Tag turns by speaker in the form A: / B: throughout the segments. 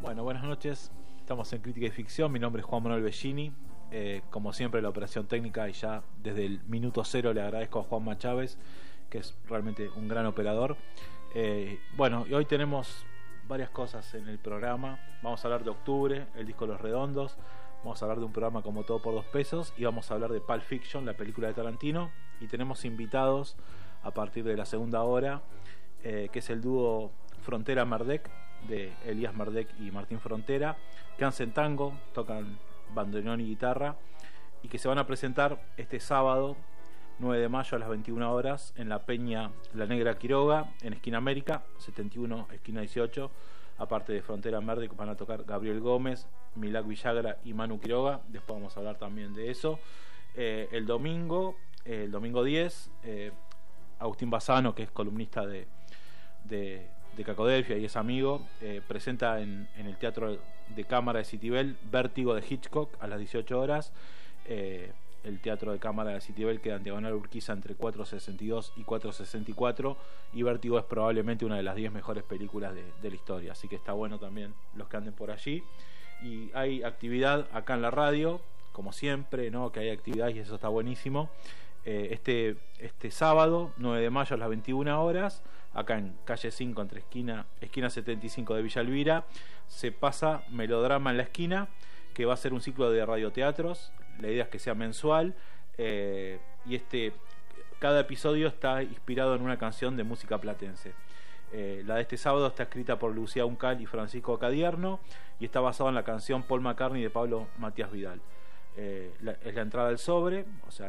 A: Bueno, buenas noches. Estamos en Crítica y Ficción. Mi nombre es Juan Manuel Bellini. Como siempre, la operación técnica, y ya desde el minuto cero le agradezco a Juanma Chávez, que es realmente un gran operador. Bueno, y hoy tenemos varias cosas en el programa. Vamos a hablar de Octubre, el disco Los Redondos. Vamos a hablar de un programa como Todo por 2 pesos. Y vamos a hablar de Pulp Fiction, la película de Tarantino. Y tenemos invitados a partir de la segunda hora, que es el dúo Frontera Merdec, de Elías Merdec y Martín Frontera, que hacen tango, tocan bandoneón y guitarra, y que se van a presentar este sábado 9 de mayo a las 21 horas en la Peña La Negra Quiroga, en esquina América 71, esquina 18. Aparte de Frontera Merdec, van a tocar Gabriel Gómez, Milagro Villagra y Manu Quiroga. Después vamos a hablar también de eso. El domingo 10, Agustín Bassano, que es columnista de Cacodelfia y es amigo, presenta en el Teatro de Cámara de Citibel Vértigo de Hitchcock a las 18 horas. El Teatro de Cámara de Citibel queda en Diagonal Urquiza entre 462 y 464, y Vértigo es probablemente una de las 10 mejores películas de la historia, así que está bueno también los que anden por allí. Y hay actividad acá en la radio, como siempre, ¿no? Que hay actividad y eso está buenísimo. Este sábado 9 de mayo a las 21 horas, acá en calle 5 entre esquina 75 de Villa Elvira, se pasa Melodrama en la Esquina, que va a ser un ciclo de radioteatros. La idea es que sea mensual, y cada episodio está inspirado en una canción de música platense. La de este sábado está escrita por Lucía Uncal y Francisco Cadierno, y está basado en la canción Paul McCartney de Pablo Matías Vidal. Es la entrada del sobre,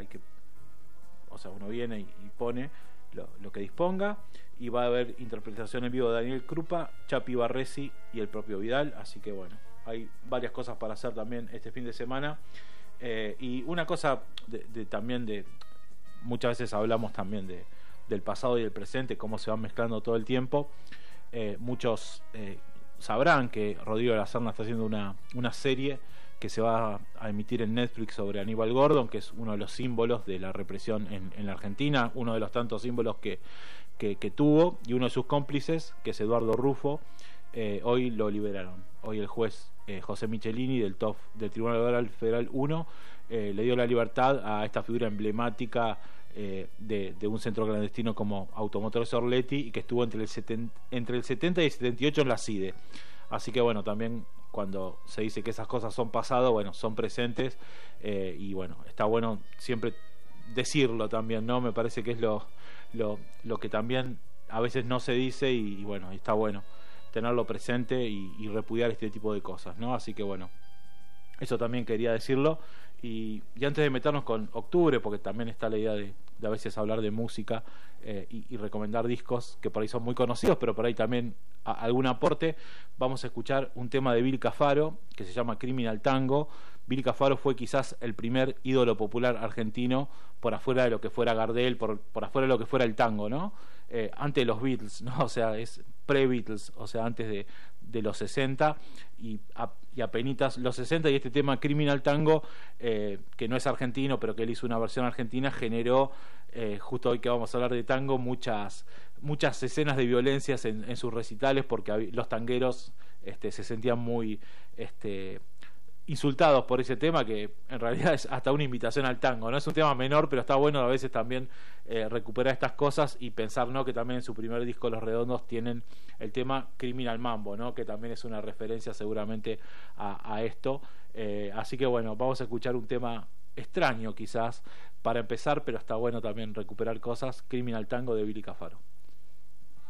A: o sea, uno viene y pone lo que disponga, y va a haber interpretación en vivo de Daniel Krupa, Chapi Barresi y el propio Vidal. Así que bueno, hay varias cosas para hacer también este fin de semana. Y una cosa también muchas veces hablamos también del pasado y el presente, cómo se van mezclando todo el tiempo. Muchos sabrán que Rodrigo de la Serna está haciendo una serie que se va a emitir en Netflix sobre Aníbal Gordon, que es uno de los símbolos de la represión en la Argentina, uno de los tantos símbolos que tuvo, y uno de sus cómplices, que es Eduardo Rufo. Hoy lo liberaron. Hoy el juez José Michelini del Tribunal Federal 1 le dio la libertad a esta figura emblemática de un centro clandestino como Automotores Orletti, y que estuvo entre el 70 y el 78 en la CIDE. Así que bueno, también cuando se dice que esas cosas son pasado, bueno, son presentes, y bueno, está bueno siempre decirlo también, ¿no? Me parece que es lo que también a veces no se dice, y bueno, está bueno tenerlo presente y repudiar este tipo de cosas, ¿no? Así que bueno, eso también quería decirlo. Y antes de meternos con Octubre, porque también está la idea de a veces hablar de música, y recomendar discos que por ahí son muy conocidos, pero por ahí también algún aporte, vamos a escuchar un tema de Bill Cafaro que se llama Criminal Tango. Bill Cafaro fue quizás el primer ídolo popular argentino, por afuera de lo que fuera Gardel, por afuera de lo que fuera el tango, ¿no? Antes de los Beatles, ¿no? O sea, es pre-Beatles, o sea, antes de los 60, y apenitas los 60, y este tema Criminal Tango, que no es argentino, pero que él hizo una versión argentina, generó, justo hoy que vamos a hablar de tango, muchas escenas de violencias en sus recitales, porque los tangueros se sentían muy insultados por ese tema, que en realidad es hasta una invitación al tango, no es un tema menor, pero está bueno a veces también recuperar estas cosas y pensar, ¿no?, que también en su primer disco Los Redondos tienen el tema Criminal Mambo, ¿no?, que también es una referencia seguramente a esto. Así que bueno, vamos a escuchar un tema extraño quizás para empezar, pero está bueno también recuperar cosas. Criminal Tango de Billy Cafaro.